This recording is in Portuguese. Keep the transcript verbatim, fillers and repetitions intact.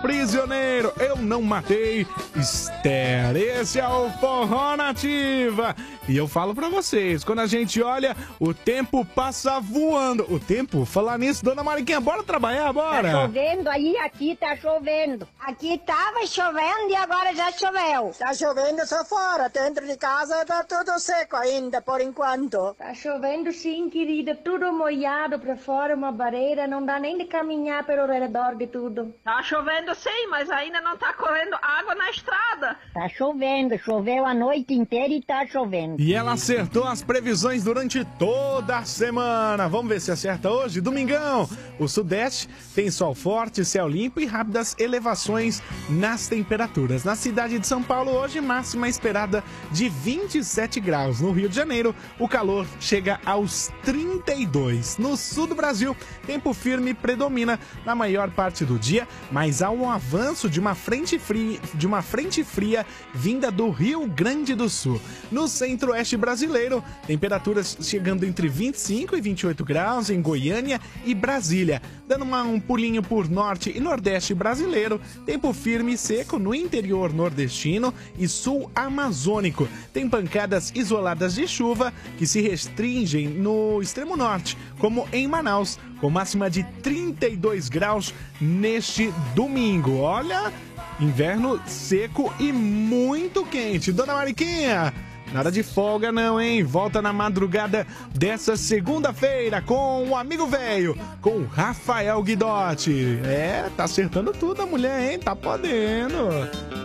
Prisioneiro, Eu Não Matei, Esther. Esse é o Forró Nativa. E eu falo pra vocês, quando a gente olha, o tempo passa voando. O tempo? Falar nisso, dona Mariquinha, bora trabalhar, bora? Tá chovendo aí, aqui tá chovendo. Aqui tava chovendo e agora já choveu. Tá chovendo só fora, dentro de casa tá tudo seco ainda, por enquanto. Tá chovendo sim, querida, tudo molhado pra fora, uma barreira, não dá nem de caminhar pelo redor de tudo. Tá chovendo sim, mas ainda não tá correndo água na estrada. Tá chovendo, choveu a noite inteira e tá chovendo. E ela acertou as previsões durante toda a semana. Vamos ver se acerta hoje, domingão. O Sudeste tem sol forte, céu limpo e rápidas elevações nas temperaturas. Na cidade de São Paulo, hoje, máxima esperada de vinte e sete graus. No Rio de Janeiro, o calor chega aos trinta e dois. No sul do Brasil, tempo firme predomina na maior parte do dia, mas há um avanço de uma frente fria, de uma frente fria vinda do Rio Grande do Sul. No centro-oeste brasileiro, temperaturas chegando entre vinte e cinco e vinte e oito graus em Goiânia e Brasília. Dando uma, um pulinho por norte e nordeste brasileiro, tempo firme e seco no interior nordestino e sul amazônico. Tem pancadas isoladas de chuva que se restringem no extremo norte, como em Manaus, com máxima de trinta e dois graus neste domingo. Olha, inverno seco e muito quente. Dona Mariquinha, nada de folga não, hein? Volta na madrugada dessa segunda-feira com o Amigo Velho, com o Rafael Guidotti. É, tá acertando tudo a mulher, hein? Tá podendo.